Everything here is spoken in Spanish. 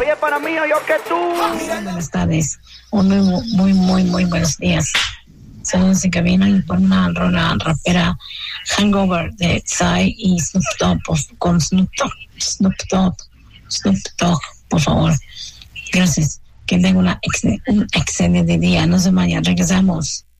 Oye, para mí, yo que tú. Buenas tardes. Muy buenos días. Saludos en cabina y por una rola rapera Hangover de Psy y Snoop Dogg con Snoop Dogg, por favor. Gracias. Que tengan un excelente día. No se vayan, regresamos.